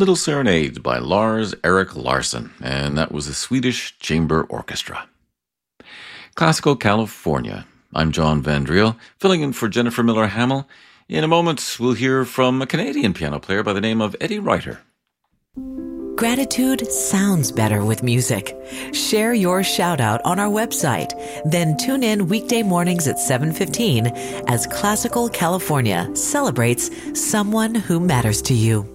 Little Serenades by Lars Erik Larsson, and that was a Swedish chamber orchestra. Classical California. I'm John Van Driel, filling in for Jennifer Miller Hamill. In a moment, we'll hear from a Canadian piano player by the name of Eddie Reiter. Gratitude sounds better with music. Share your shout out on our website. Then tune in weekday mornings at 7:15 as Classical California celebrates someone who matters to you.